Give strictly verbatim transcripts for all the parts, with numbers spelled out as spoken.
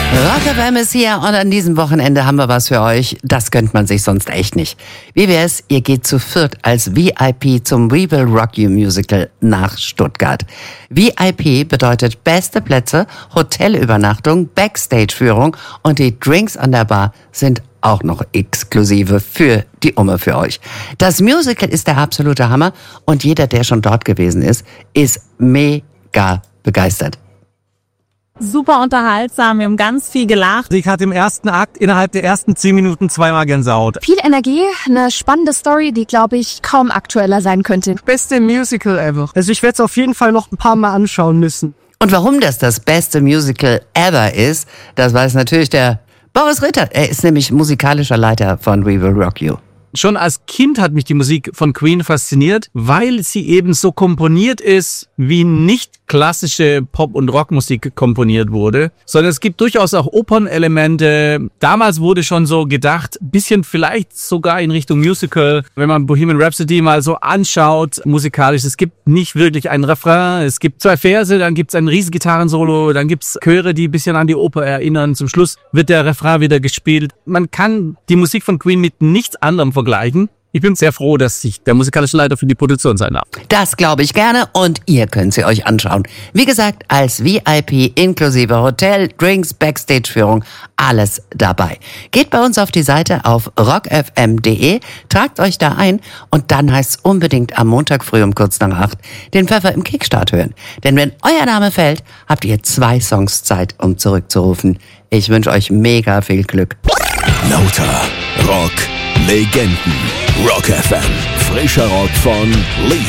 Rock F M ist hier und an diesem Wochenende haben wir was für euch. Das gönnt man sich sonst echt nicht. Wie wär's, ihr geht zu viert als V I P zum We Will Rock You Musical nach Stuttgart. V I P bedeutet beste Plätze, Hotelübernachtung, Backstage-Führung und die Drinks an der Bar sind auch noch exklusive für die Umme für euch. Das Musical ist der absolute Hammer und jeder, der schon dort gewesen ist, ist mega begeistert. Super unterhaltsam, wir haben ganz viel gelacht. Ich hatte im ersten Akt innerhalb der ersten zehn Minuten zweimal Gänsehaut. Viel Energie, eine spannende Story, die, glaube ich, kaum aktueller sein könnte. Beste Musical ever. Also ich werde es auf jeden Fall noch ein paar Mal anschauen müssen. Und warum das das beste Musical ever ist, das weiß natürlich der Boris Ritter. Er ist nämlich musikalischer Leiter von We Will Rock You. Schon als Kind hat mich die Musik von Queen fasziniert, weil sie eben so komponiert ist, wie nicht klassische Pop- und Rockmusik komponiert wurde, sondern es gibt durchaus auch Opernelemente. Damals wurde schon so gedacht, bisschen vielleicht sogar in Richtung Musical, wenn man Bohemian Rhapsody mal so anschaut, musikalisch. Es gibt nicht wirklich einen Refrain, es gibt zwei Verse, dann gibt es ein riesen Gitarrensolo, dann gibt es Chöre, die ein bisschen an die Oper erinnern. Zum Schluss wird der Refrain wieder gespielt. Man kann die Musik von Queen mit nichts anderem vergleichen. Ich bin sehr froh, dass ich der musikalische Leiter für die Produktion sein darf. Das glaube ich gerne und ihr könnt sie euch anschauen. Wie gesagt, als V I P inklusive Hotel, Drinks, Backstage-Führung, alles dabei. Geht bei uns auf die Seite auf rock f m punkt d e, tragt euch da ein und dann heißt es unbedingt am Montag früh um kurz nach acht den Pfeffer im Kickstart hören. Denn wenn euer Name fällt, habt ihr zwei Songs Zeit, um zurückzurufen. Ich wünsche euch mega viel Glück. Lauter Rock Legenden. Rock F M. Frischer Rock von Leap.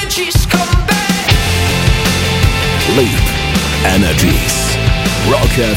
Leap Energies. Rock F M.